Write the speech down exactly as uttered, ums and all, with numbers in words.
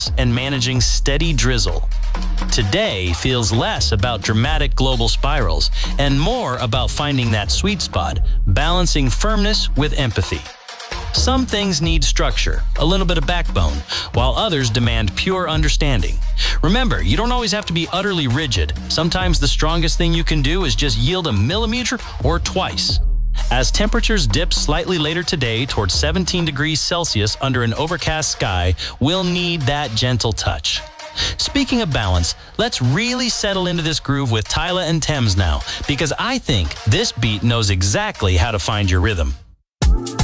and managing steady drizzle. Today feels less about dramatic global spirals and more about finding that sweet spot, balancing firmness with empathy. Some things need structure, a little bit of backbone, while others demand pure understanding. Remember, you don't always have to be utterly rigid. Sometimes the strongest thing you can do is just yield a millimeter or twice. As temperatures dip slightly later today towards seventeen degrees Celsius under an overcast sky, we'll need that gentle touch. Speaking of balance, let's really settle into this groove with Tyla and Thames now, because I think this beat knows exactly how to find your rhythm.